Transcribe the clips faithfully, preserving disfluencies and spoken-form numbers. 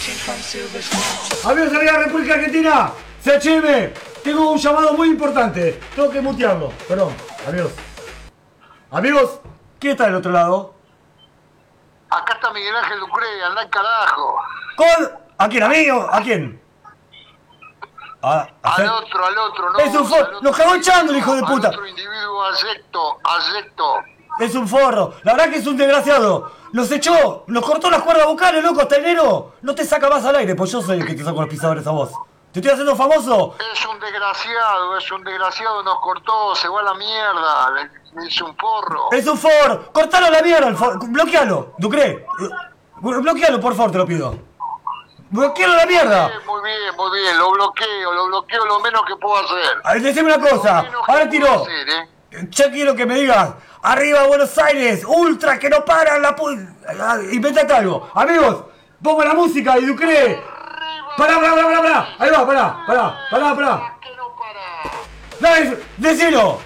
Amigos de la República Argentina, C H M, tengo un llamado muy importante. Tengo que mutearlo. Perdón, amigos. Amigos, ¿quién está del otro lado? Acá está Miguel Ángel Ducre, anda en carajo. ¿Con? ¿A quién? ¿A mí o a quién? A, a al otro, al otro, no. Es un forro. Nos cagó echando el hijo de puta. Al otro individuo acepto, acepto. Es un forro. La verdad que es un desgraciado. Nos echó, nos cortó las cuerdas vocales, loco, hasta enero. No te saca más al aire, pues yo soy el que te saco los pisadores a vos. ¿Te estoy haciendo famoso? Es un desgraciado, es un desgraciado, nos cortó, se va a la mierda. Es un forro. Es un forro. Cortalo a la mierda, el forro. Bloquealo, Ducre. Bloquealo, por favor, te lo pido. Bloquealo a la mierda. Muy bien, muy bien, muy bien. Lo bloqueo, lo bloqueo lo menos que puedo hacer. A ver, decime una cosa. Ahora tiró. Hacer, ¿eh? Ya quiero que me digas. Arriba Buenos Aires, ultra que no paran la pu... Inventate algo. Amigos, pongo la música y Ducre. Pará, pará, pará, pará. Ahí va, pará, pará, pará, pará. Que no para. Dale, decilo.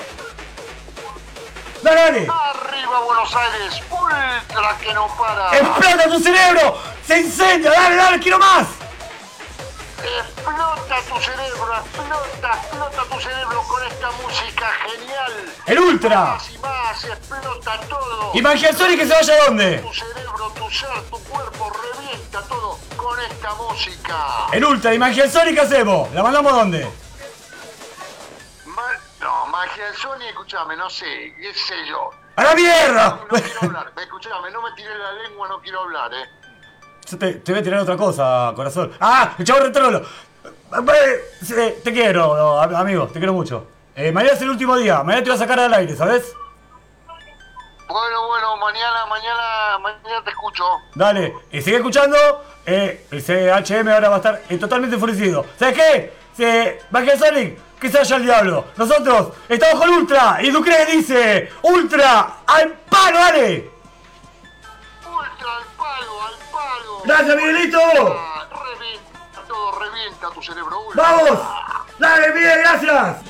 Dale, dale. Arriba Buenos Aires, ultra que no para. ¡Explota tu cerebro! ¡Se incendia! ¡Dale, dale, quiero más! Explota tu cerebro, explota, explota tu cerebro con esta música genial. ¡El ultra! Más y más, explota todo. ¿Y Mangiasoni que se vaya a dónde? Tu cerebro, tu ser, tu cuerpo, revienta todo con esta música. El ultra, ¿y Mangiasoni qué hacemos? ¿La mandamos a dónde? Ma no, Magia Sony, escúchame, no sé, qué sé yo. ¡A la mierda! No, no quiero hablar, escúchame, no me tiré la lengua, no quiero hablar, eh. Yo te, te voy a tirar otra cosa, corazón. ¡Ah! ¡El chavo retrolo! Te quiero, no, amigo, te quiero mucho. Eh, mañana es el último día, mañana te voy a sacar al aire, ¿sabes? Bueno, bueno, mañana, mañana, mañana te escucho. Dale, y sigue escuchando. Eh, el C H M ahora va a estar eh, totalmente enfurecido. ¿Sabes qué? Se, Magia Sonic, que se vaya al diablo. Nosotros estamos con Ultra y Ducre dice: ¡Ultra! ¡Al palo, dale! Ultra al palo, al palo. ¡Gracias, Miguelito! Ah, revienta todo, revienta tu cerebro. Ultra. ¡Vamos! ¡Dale, Miguel, gracias!